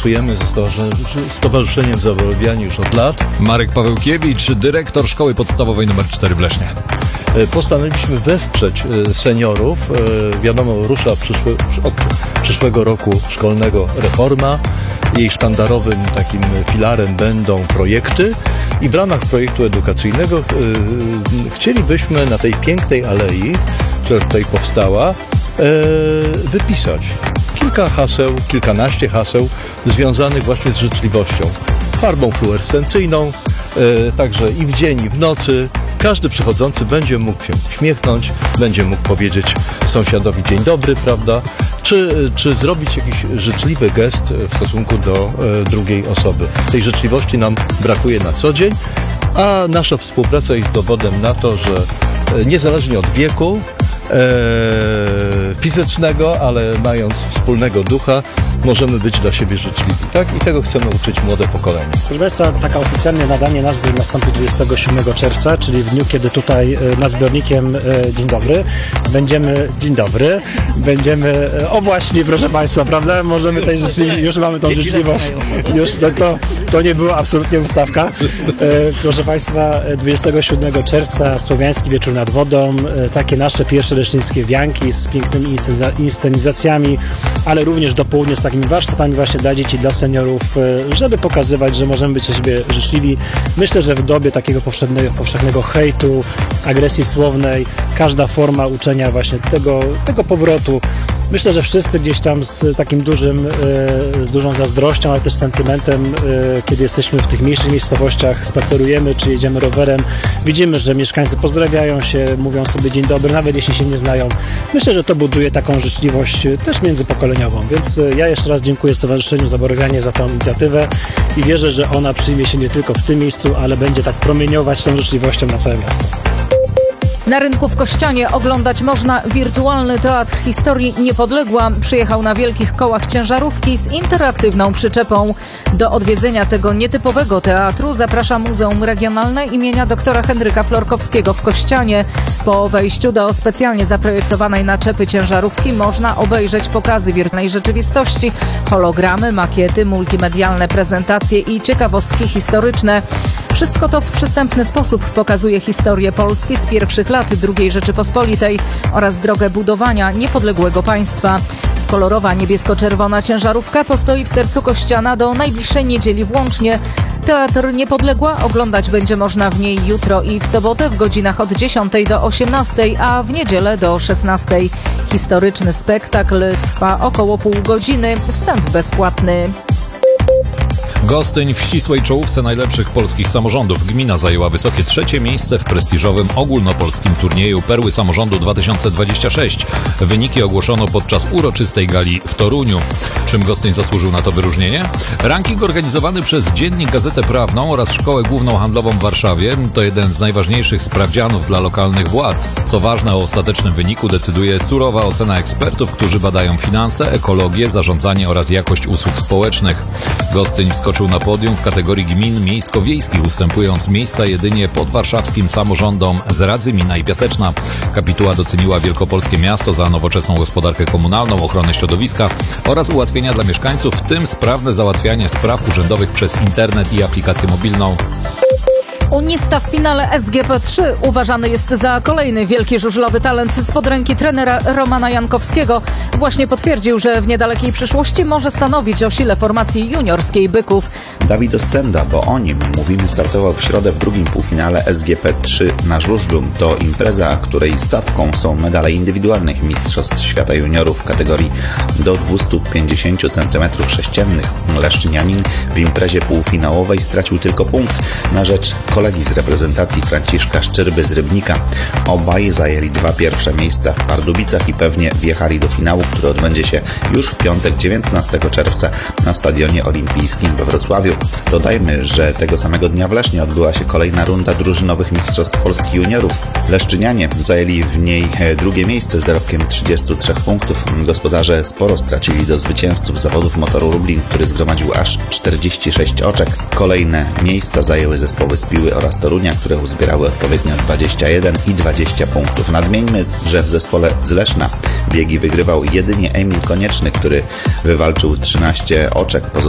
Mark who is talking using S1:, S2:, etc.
S1: Współpracujemy ze Stowarzyszeniem Zawodowiani już od lat.
S2: Marek Pawełkiewicz, dyrektor Szkoły Podstawowej nr 4 w Lesznie.
S1: Postanowiliśmy wesprzeć seniorów. Wiadomo, rusza od przyszłego roku szkolnego reforma. Jej sztandarowym takim filarem będą projekty i w ramach projektu edukacyjnego chcielibyśmy na tej pięknej alei, która tutaj powstała, wypisać kilka haseł, kilkanaście haseł związanych właśnie z życzliwością. Farbą fluorescencyjną, także i w dzień, i w nocy. Każdy przychodzący będzie mógł się uśmiechnąć, będzie mógł powiedzieć sąsiadowi dzień dobry, prawda? Czy zrobić jakiś życzliwy gest w stosunku do drugiej osoby. Tej życzliwości nam brakuje na co dzień, a nasza współpraca jest dowodem na to, że niezależnie od wieku fizycznego, ale mając wspólnego ducha, możemy być dla siebie życzliwi, tak? I tego chcemy uczyć młode pokolenie.
S3: Proszę Państwa, takie oficjalne nadanie nazwy nastąpi 27 czerwca, czyli w dniu, kiedy tutaj nad zbiornikiem będziemy, o właśnie, proszę Państwa, prawda? Możemy tej życzliwości, już mamy tą życzliwość, już to nie była absolutnie ustawka. Proszę Państwa, 27 czerwca Słowiański Wieczór nad Wodą, takie nasze pierwsze leszczyńskie wianki z pięknymi inscenizacjami, ale również do południa z takimi warsztatami właśnie dla dzieci, dla seniorów, żeby pokazywać, że możemy być do siebie życzliwi. Myślę, że w dobie takiego powszechnego hejtu, agresji słownej, każda forma uczenia właśnie tego powrotu. Myślę, że wszyscy gdzieś tam z takim z dużą zazdrością, ale też sentymentem, kiedy jesteśmy w tych mniejszych miejscowościach, spacerujemy czy jedziemy rowerem, widzimy, że mieszkańcy pozdrawiają się, mówią sobie dzień dobry, nawet jeśli się nie znają. Myślę, że to buduje taką życzliwość też międzypokoleniową, więc ja jeszcze raz dziękuję Stowarzyszeniu Zawodowianie za tą inicjatywę i wierzę, że ona przyjmie się nie tylko w tym miejscu, ale będzie tak promieniować tą życzliwością na całe miasto.
S4: Na rynku w Kościanie oglądać można wirtualny teatr historii Niepodległa. Przyjechał na wielkich kołach ciężarówki z interaktywną przyczepą. Do odwiedzenia tego nietypowego teatru zaprasza Muzeum Regionalne imienia doktora Henryka Florkowskiego w Kościanie. Po wejściu do specjalnie zaprojektowanej naczepy ciężarówki można obejrzeć pokazy wirtualnej rzeczywistości, hologramy, makiety, multimedialne prezentacje i ciekawostki historyczne. Wszystko to w przystępny sposób pokazuje historię Polski z pierwszych lat II Rzeczypospolitej oraz drogę budowania niepodległego państwa. Kolorowa niebiesko-czerwona ciężarówka postoi w sercu Kościana do najbliższej niedzieli włącznie. Teatr Niepodległa oglądać będzie można w niej jutro i w sobotę w godzinach od 10 do 18, a w niedzielę do 16. Historyczny spektakl trwa około pół godziny. Wstęp bezpłatny.
S2: Gostyń w ścisłej czołówce najlepszych polskich samorządów. Gmina zajęła wysokie 3. miejsce w prestiżowym ogólnopolskim turnieju Perły Samorządu 2026. Wyniki ogłoszono podczas uroczystej gali w Toruniu. Czym Gostyń zasłużył na to wyróżnienie? Ranking organizowany przez Dziennik Gazetę Prawną oraz Szkołę Główną Handlową w Warszawie to jeden z najważniejszych sprawdzianów dla lokalnych władz. Co ważne, o ostatecznym wyniku decyduje surowa ocena ekspertów, którzy badają finanse, ekologię, zarządzanie oraz jakość usług społecznych. Gostyń wskoczył na podium w kategorii gmin miejsko-wiejskich, ustępując miejsca jedynie podwarszawskim samorządom z Radzymina i Piaseczna. Kapituła doceniła wielkopolskie miasto za nowoczesną gospodarkę komunalną, ochronę środowiska oraz ułatwienia dla mieszkańców, w tym sprawne załatwianie spraw urzędowych przez internet i aplikację mobilną.
S4: Unista w finale SGP3 uważany jest za kolejny wielki żużlowy talent spod ręki trenera Romana Jankowskiego. Właśnie potwierdził, że w niedalekiej przyszłości może stanowić o sile formacji juniorskiej Byków.
S5: Dawid Ostenda, bo o nim mówimy, startował w środę w drugim półfinale SGP3 na żużlu. To impreza, której stawką są medale indywidualnych Mistrzostw Świata Juniorów w kategorii do 250 cm3. Leszczynianin w imprezie półfinałowej stracił tylko punkt na rzecz kolegi z reprezentacji Franciszka Szczyrby z Rybnika. Obaj zajęli 2 pierwsze miejsca w Pardubicach i pewnie wjechali do finału, który odbędzie się już w piątek 19 czerwca na Stadionie Olimpijskim we Wrocławiu. Dodajmy, że tego samego dnia w Lesznie odbyła się kolejna runda drużynowych Mistrzostw Polski Juniorów. Leszczynianie zajęli w niej drugie miejsce z dorobkiem 33 punktów. Gospodarze sporo stracili do zwycięzców zawodów Motoru Lublin, który zgromadził aż 46 oczek. Kolejne miejsca zajęły zespoły z Piły oraz Torunia, które uzbierały odpowiednio 21 i 20 punktów. Nadmieńmy, że w zespole z Leszna biegi wygrywał jedynie Emil Konieczny, który wywalczył 13 oczek.